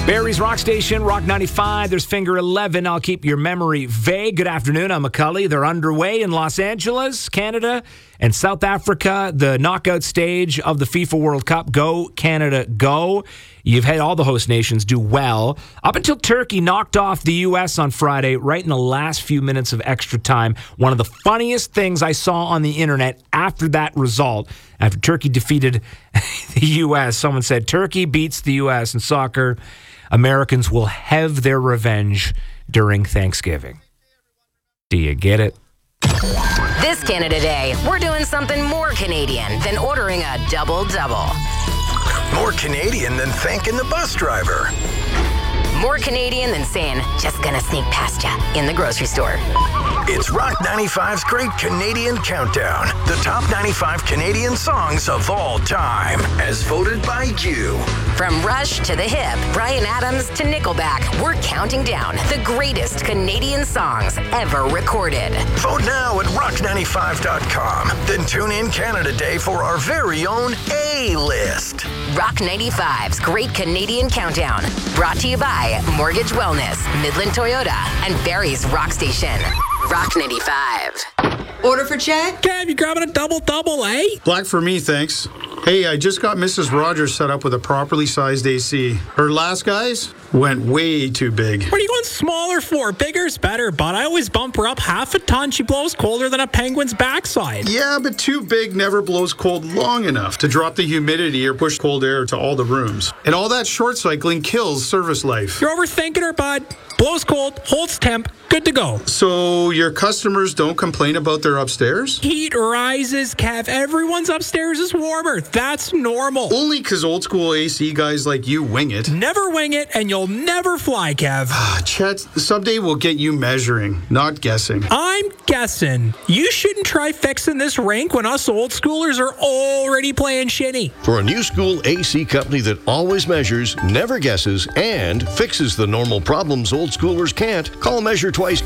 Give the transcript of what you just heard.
Barrie's Rock Station, Rock 95. There's Finger 11. I'll keep your memory vague. Good afternoon. I'm McCully. They're underway in Los Angeles, Canada, and South Africa. The knockout stage of the FIFA World Cup. Go, Canada, go. You've had all the host nations do well. Up until Turkey knocked off the U.S. on Friday, right in the last few minutes of extra time. One of the funniest things I saw on the internet after that result, after Turkey defeated the U.S., someone said, Turkey beats the U.S. in soccer. Americans will have their revenge during Thanksgiving. Do you get it? This Canada Day, we're doing something more Canadian than ordering a double-double. More Canadian than thanking the bus driver. More Canadian than saying, just gonna sneak past ya in the grocery store. It's Rock 95's Great Canadian Countdown. The top 95 Canadian songs of all time, as voted by you. From Rush to The Hip, Bryan Adams to Nickelback, we're counting down the greatest Canadian songs ever recorded. Vote now at rock95.com. Then tune in Canada Day for our very own A-list. Rock 95's Great Canadian Countdown. Brought to you by Mortgage Wellness, Midland Toyota, and Barrie's Rock Station. Rock 95. Order for check? Kev, you grabbing a double-double, eh? Black for me, thanks. Hey, I just got Mrs. Rogers set up with a properly sized AC. Her last guys went way too big. What are you going smaller for? Bigger's better, but I always bump her up half a ton. She blows colder than a penguin's backside. Yeah, but too big never blows cold long enough to drop the humidity or push cold air to all the rooms. And all that short cycling kills service life. You're overthinking her, bud. Blows cold, holds temp, good to go. So your customers don't complain about their upstairs? Heat rises, Kev. Everyone's upstairs is warmer. That's normal. Only because old school AC guys like you wing it. Never wing it, and you'll never fly, Kev. Chet, someday we'll get you measuring, not guessing. I'm guessing. You shouldn't try fixing this rink when us old schoolers are already playing shinny. For a new school AC company that always measures, never guesses, and fixes the normal problems old schoolers can't, call Measure Twice